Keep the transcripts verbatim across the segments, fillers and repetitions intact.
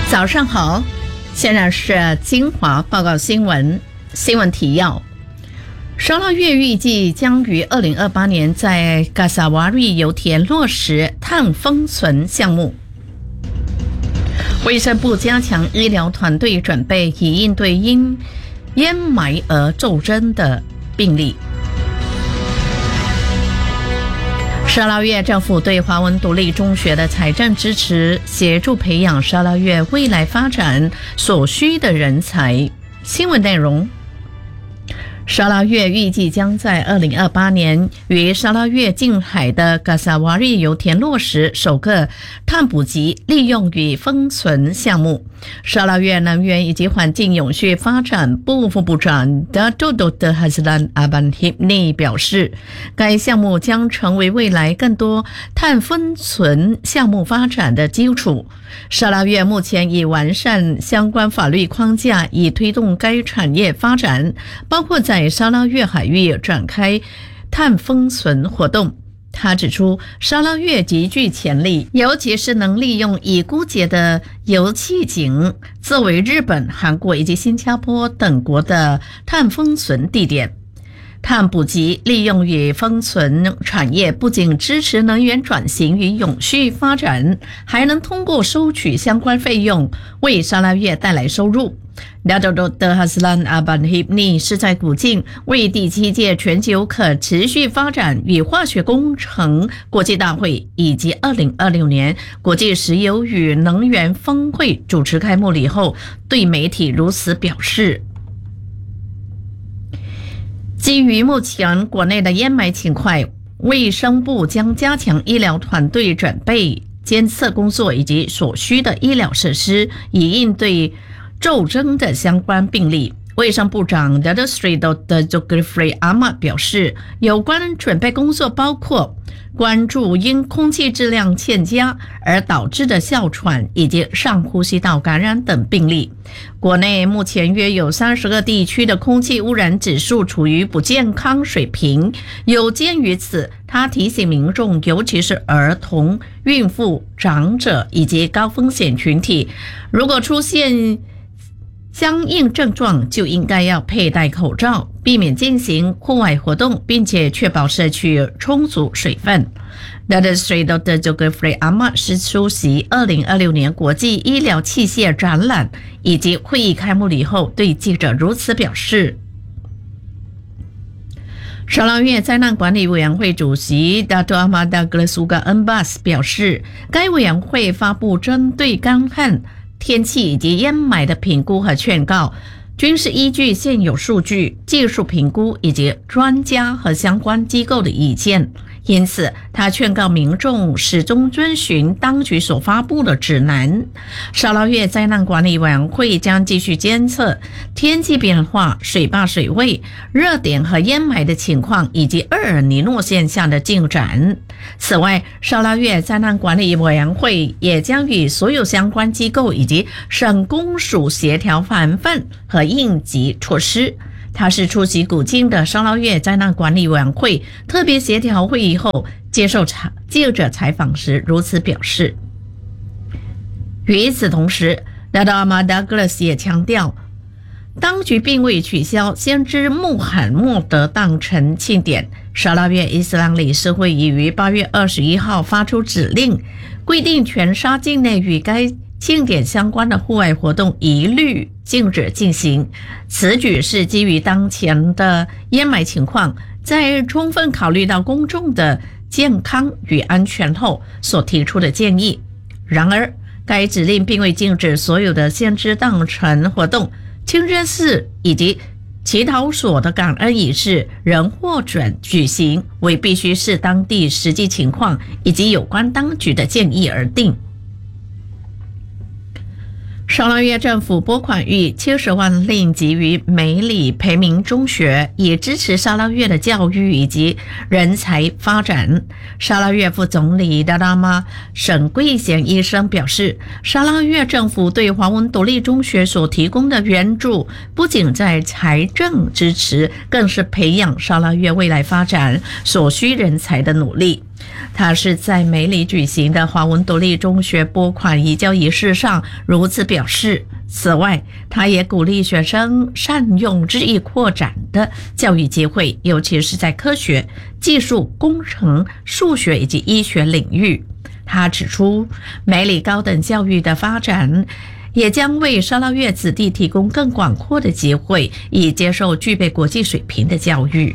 早上好，现在是精华报告新闻。新闻提要：沙拉越预计将于二零二八年在嘎萨瓦瑞油田落实碳封存项目。卫生部加强医疗团队准备，以应对因烟霾而骤增的病例。沙拉越政府对华文独立中学的财政支持，协助培养沙拉越未来发展所需的人才。新闻内容：沙拉越预计将在二零二八年于沙拉越近海的嘎萨瓦瑞油田落实首个碳捕集、利用与封存项目。沙拉越能源以及环境永续发展部副部长 Dato Haslan Aban Hibni 表示，该项目将成为未来更多碳封存项目发展的基础。沙拉越目前已完善相关法律框架，以推动该产业发展，包括在沙拉越海域展开碳封存活动。他指出，沙拉越极具潜力，尤其是能利用已枯竭的油气井作为日本、韩国以及新加坡等国的碳封存地点。碳捕集、利用与封存产业不仅支持能源转型与永续发展，还能通过收取相关费用为沙拉越带来收入。Dato Haslan Aban Hibni 是在古晋为第七届全球可持续发展与化学工程国际大会以及二零二六年国际石油与能源峰会主持开幕礼后，对媒体如此表示。基于目前国内的烟霾情况，卫生部将加强医疗团队准备、监测工作以及所需的医疗设施，以应对骤增的相关病例。卫生部长 Dato Sri Doktor Zulkifli Ahmad 表示，有关准备工作包括关注因空气质量欠佳而导致的哮喘以及上呼吸道感染等病例。国内目前约有三十个地区的空气污染指数处于不健康水平。有鉴于此，他提醒民众，尤其是儿童、孕妇、长者以及高风险群体，如果出现相应症状，就应该要佩戴口罩，避免进行户外活动，并且确保摄取充足水分。Dato Sri Doktor Zulkifli Ahmad 是出席二零二六年国际医疗器械展览以及会议开幕礼后，对记者如此表示。沙拉越灾难管理委员会主席 Dato Ahmad Douglas Uga Embas 表示，该委员会发布针对干旱、天气以及烟霾的评估和劝告，均是依据现有数据、技术评估以及专家和相关机构的意见。因此，他劝告民众始终遵循当局所发布的指南。沙拉越灾难管理委员会将继续监测天气变化、水坝水位、热点和烟霾的情况，以及厄尔尼诺现象的进展。此外，沙拉越灾难管理委员会也将与所有相关机构以及省公署协调防范和应急措施。他是出席古晋的沙拉越灾难管理委员会特别协调会议后，接受记者采访时如此表示。与此同时， Dato Ahmad Douglas 也强调，当局并未取消先知穆罕默德诞辰庆典。沙拉越伊斯兰理事会已于八月二十一号发出指令，规定全沙境内与该庆典相关的户外活动一律禁止进行。此举是基于当前的烟霾情况，在充分考虑到公众的健康与安全后所提出的建议。然而，该指令并未禁止所有的先知诞辰活动、清真寺以及祈祷所的感恩仪式仍获准举行，为必须视当地实际情况以及有关当局的建议而定。沙拉越政府拨款逾七十万令给予梅里培明中学，以支持沙拉越的教育以及人才发展。沙拉越副总理达拉玛沈贵贤医生表示，沙拉越政府对华文独立中学所提供的援助，不仅在财政支持，更是培养沙拉越未来发展所需人才的努力。 他是在梅里举行的华文独立中学拨款移交仪式上如此表示。此外，他也鼓励学生善用日益扩展的教育机会，尤其是在科学、技术、工程、数学以及医学领域。他指出，梅里高等教育的发展也将为沙捞越子弟提供更广阔的机会，以接受具备国际水平的教育。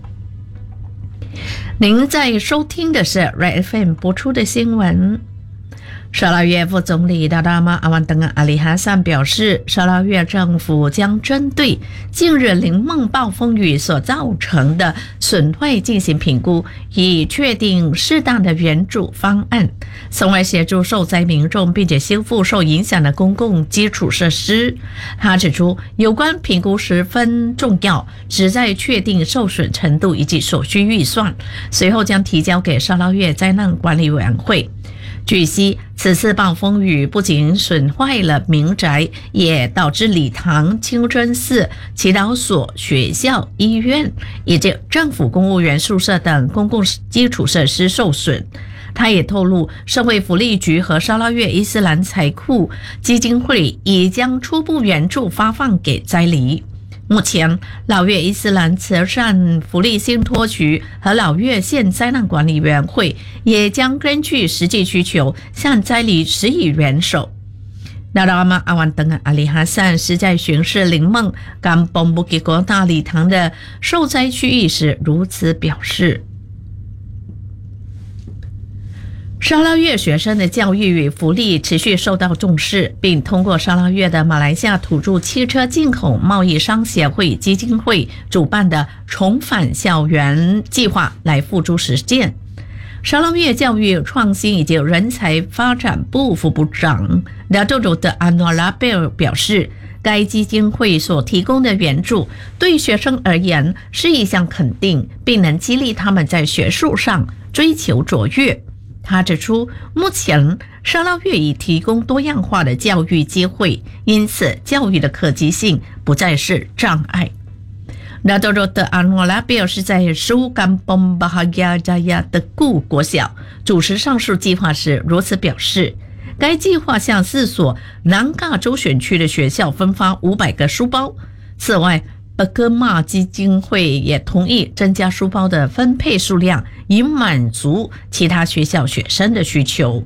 您在收听的是 Red F M 播出的新闻。沙捞越副总理达达玛阿万登阿里哈桑表示，沙捞越政府将针对近日林梦暴风雨所造成的损坏进行评估，以确定适当的援助方案，从而协助受灾民众，并且修复受影响的公共基础设施。他指出，有关评估十分重要，旨在确定受损程度以及所需预算，随后将提交给沙捞越灾难管理委员会。据悉，此次暴风雨不仅损坏了民宅，也导致礼堂、清真寺、祈祷所、学校、医院以及政府公务员宿舍等公共基础设施受损。他也透露，社会福利局和沙捞越伊斯兰财库基金会已将初步援助发放给灾黎。目前，老越伊斯兰慈善福利信托局和老越县灾难管理委员会也将根据实际需求向灾黎施以援手。达达玛阿万登阿里哈桑是在巡视林梦甘邦布吉国大礼堂的受灾区域时如此表示。沙捞越学生的教育与福利持续受到重视，并通过沙捞越的马来西亚土著汽车进口贸易商协会基金会主办的重返校园计划来付诸实践。沙捞越教育创新以及人才发展部副部长纳多罗的安诺拉贝尔表示，该基金会所提供的援助对学生而言是一项肯定，并能激励他们在学术上追求卓越。他指出，目前沙捞越已提供多样化的教育机会，因此教育的可及性不再是障碍。纳多罗的安诺拉贝尔是在苏甘邦巴哈亚加亚的固国小主持上述计划时如此表示。该计划向四所南嘎州选区的学校分发五百个书包。此外，巴哥马基金会也同意增加书包的分配数量，以满足其他学校学生的需求。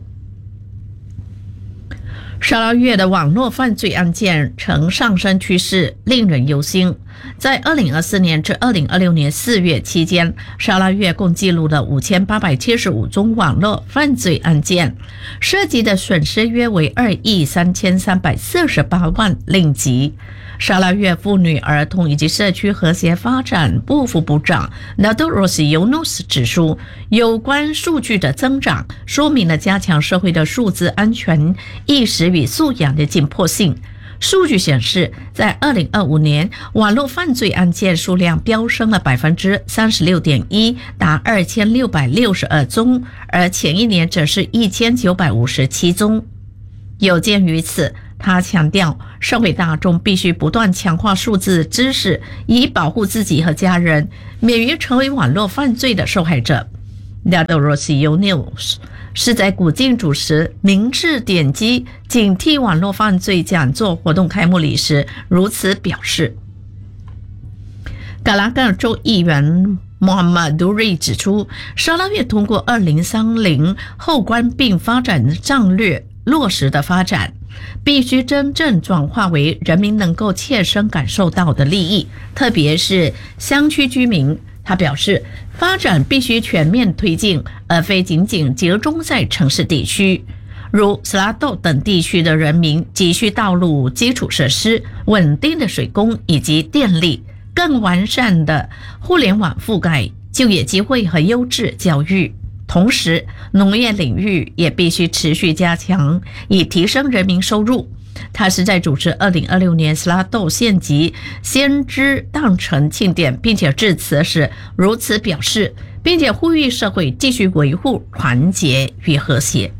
沙捞越的网络犯罪案件呈上升趋势，令人忧心。在二零二四年至二零二六年四月期间，沙捞越共记录了五千八百七十五宗网络犯罪案件，涉及的损失约为二亿三千三百四十八万令吉。沙捞越妇女、儿童以及社区和谐发展部副部长纳多罗西尤努斯指出，有关数据的增长说明了加强社会的数字安全意识与素养的紧迫性。数据显示，在二零二五年，网络犯罪案件数量飙升了 百分之三十六点一， 达二千六百六十二宗，而前一年则是一千九百五十七宗。有鉴于此，他强调，社会大众必须不断强化数字知识，以保护自己和家人，免于成为网络犯罪的受害者。纳多罗西尤纽斯是在古晋主持明智点击警惕网络犯罪讲座活动开幕礼时如此表示。嘎拉嘎尔州议员穆罕默杜瑞指出，沙捞越通过二零三零后关并发展战略落实的发展，必须真正转化为人民能够切身感受到的利益，特别是乡区居民。他表示，发展必须全面推进，而非仅仅集中在城市地区。如斯拉豆等地区的人民急需道路基础设施、稳定的水供以及电力、更完善的互联网覆盖、就业机会和优质教育。同时，农业领域也必须持续加强，以提升人民收入。他是在主持二零二六年斯拉豆县级先知诞辰庆典，并且致辞时如此表示，并且呼吁社会继续维护团结与和谐。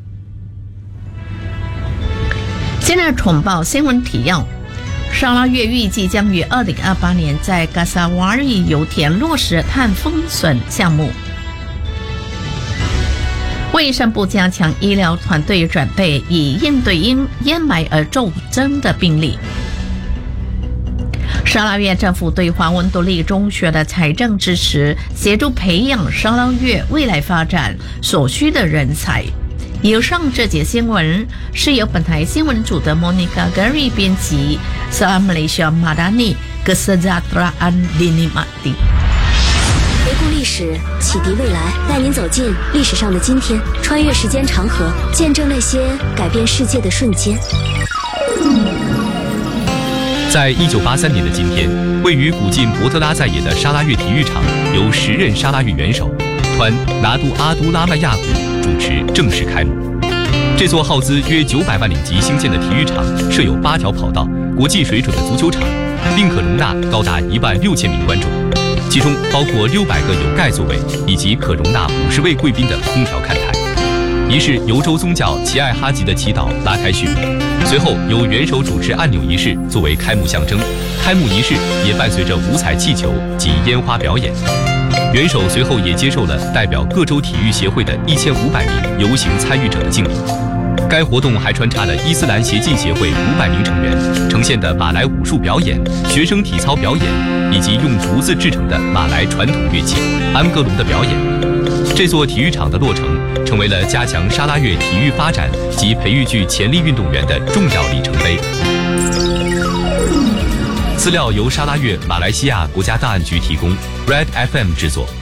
现在重报新闻提要：沙捞越预计将于二零二八年在嘎萨瓦尔油田落实碳封存项目。 卫生部加强医疗团队准备，以应对因烟霾而骤增的病例。沙拉越政府对华文独立中学的财政支持，协助培养沙拉越未来发展所需的人才。以上这节新闻是由本台新闻组的 Monica Gary 编辑。Salam Malaysia Madani Kesejahteraan dinikmati。 回顾历史，启迪未来，带您走进历史上的今天，穿越时间长河，见证那些改变世界的瞬间。 在一九八三年的今天，位于古晋博特拉在野的沙拉越体育场由时任沙拉越元首团拿督阿都拉曼亚古主持正式开幕。这座耗资约九百万令吉兴建的体育场设有八条跑道、国际水准的足球场，并可容纳高达一万六千名观众，其中包括六百个有盖座位以及可容纳五十位贵宾的空调看台。仪式由州宗教齐艾哈吉的祈祷拉开序幕，随后由元首主持按钮仪式作为开幕象征。开幕仪式也伴随着五彩气球及烟花表演。元首随后也接受了代表各州体育协会的一千五百名游行参与者的敬礼。该活动还穿插了伊斯兰协进协会五百名成员呈现的马来武术表演、学生体操表演，以及用竹子制成的马来传统乐器安格隆的表演。这座体育场的落成，成为了加强沙拉越体育发展及培育具潜力运动员的重要里程碑。资料由沙拉越马来西亚国家档案局提供 ，Red F M 制作。